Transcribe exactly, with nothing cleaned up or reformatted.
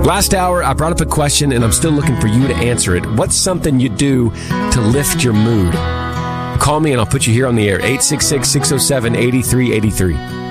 Last hour, I brought up a question, and I'm still looking for you to answer it. What's something you do to lift your mood? Call me, and I'll put you here on the air. eight six six, six oh seven, eight three eight three.